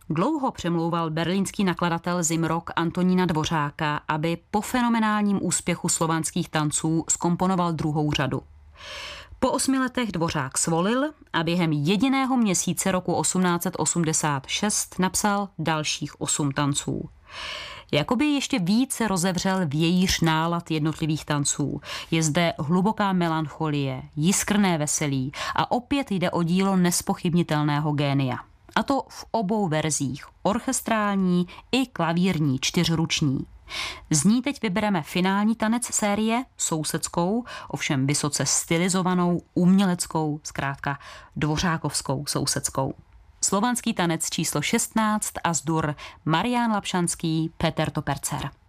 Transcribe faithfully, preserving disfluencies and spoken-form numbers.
Dlouho přemlouval berlínský nakladatel Zimrock Antonína Dvořáka, aby po fenomenálním úspěchu slovanských tanců zkomponoval druhou řadu. Po osmi letech Dvořák svolil a během jediného měsíce roku osmnáct set osmdesát šest napsal dalších osm tanců. Jakoby ještě více rozevřel vějíř nálad jednotlivých tanců. Je zde hluboká melancholie, jiskrné veselí a opět jde o dílo nespochybnitelného génia. A to v obou verzích, orchestrální i klavírní, čtyřruční. Z ní teď vybereme finální tanec série, sousedskou, ovšem vysoce stylizovanou, uměleckou, zkrátka dvořákovskou sousedskou. Slovanský tanec číslo šestnáct, Azdur, Marián Lapšanský, Peter Topercer.